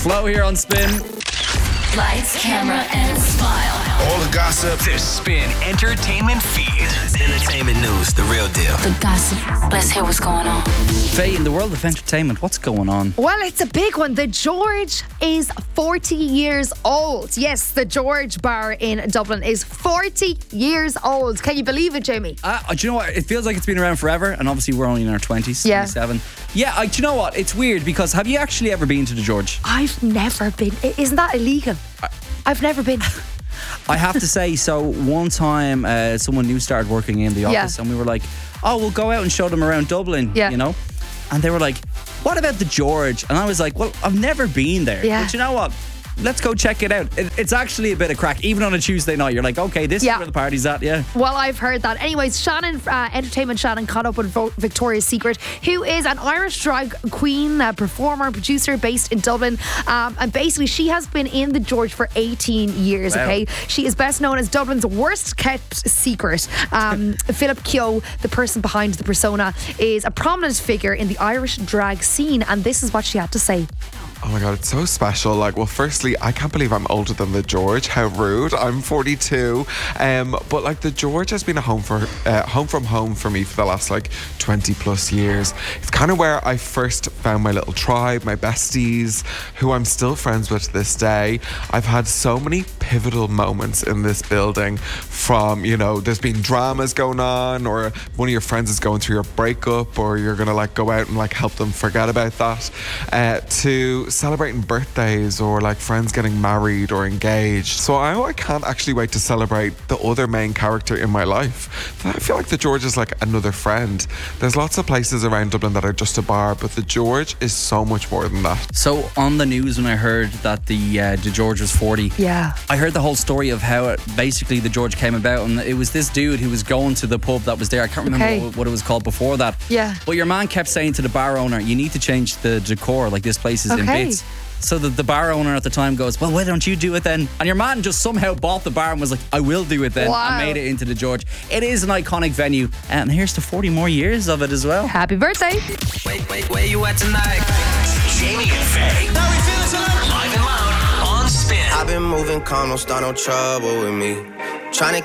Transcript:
Flo here on Spin. Lights, camera, and smile. All the gossip. The Spin Entertainment Feed. Entertainment news, the real deal. The gossip. Let's hear what's going on. Faye, in the world of entertainment, what's going on? Well, it's a big one. The George is 40 years old. Yes, the George Bar in Dublin is 40 years old. Can you believe it, Jamie? Do you know what? It feels like it's been around forever, and obviously we're only in our 20s, Yeah. 27. Yeah, do you know what? It's weird because have you actually ever been to the George? I've never been. Isn't that illegal? I've never been. I have to say, so one time someone new started working in the office and we were like, oh, we'll go out and show them around Dublin, you know? And they were like, what about the George? And I was like, well, I've never been there. Yeah. But you know what? Let's go check it out. It's actually a bit of crack. Even on a Tuesday night, you're like, okay, this is where the party's at, Well, I've heard that. Anyways, Shannon, Entertainment Shannon caught up with Victoria's Secret, who is an Irish drag queen, performer, producer based in Dublin. And basically, she has been in the George for 18 years, okay? She is best known as Dublin's worst kept secret. Philip Keogh, the person behind the persona, is a prominent figure in the Irish drag scene. And this is what she had to say. Oh my God, it's so special. Like, well, firstly, I can't believe I'm older than the George. How rude. I'm 42. But like the George has been a home from home for me for the last like 20 plus years. It's kind of where I first found my little tribe, my besties, who I'm still friends with to this day. I've had so many pivotal moments in this building from, you know, there's been dramas going on, or one of your friends is going through your breakup, or you're going to like go out and like help them forget about that, to celebrating birthdays or like friends getting married or engaged. So I can't actually wait to celebrate the other main character in my life. I feel like the George is like another friend. There's lots of places around Dublin that are just a bar, but the George is so much more than that. So on the news, when I heard that the George was 40, I heard the whole story of how basically the George came about, and it was this dude who was going to the pub that was there. I can't remember what it was called before that. But your man kept saying to the bar owner, you need to change the decor, like this place is in bits. So the bar owner at the time goes, well, why don't you do it then? And your man just somehow bought the bar and was like, I will do it then, and made it into the George. It is an iconic venue, and here's to 40 more years of it as well. Happy birthday. Wait, where you at tonight? Jamie and Faye. How we feeling tonight? Live and loud on Spin. I've been moving calm, don't start no trouble with me. Trying to